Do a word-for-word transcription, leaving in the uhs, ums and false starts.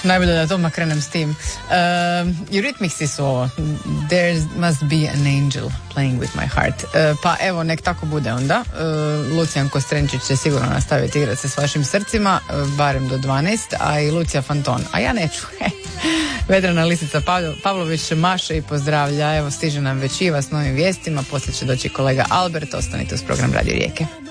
Najbolje da odmah krenem s tim. Uh, Eurythmicsi su ovo. There must be an angel playing with my heart. Uh, pa evo, nek tako bude onda. Uh, Lucijan Kostrenčić će sigurno nastaviti igrati se s vašim srcima, uh, barem do dvanaest, a i Lucija Fanton. A ja neću. Vedrana Lisica Pavlović maše i pozdravlja. Evo, stiže nam već Iva s novim vijestima. Poslije će doći kolega Albert. Ostanite uz program Radio Rijeke.